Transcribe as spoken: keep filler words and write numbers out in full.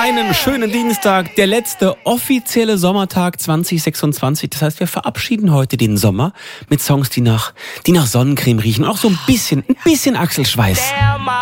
Einen schönen Dienstag, der letzte offizielle Sommertag zwanzig sechsundzwanzig. Das heißt, wir verabschieden heute den Sommer mit Songs, die nach, die nach Sonnencreme riechen. Auch so ein bisschen, ein bisschen Achselschweiß.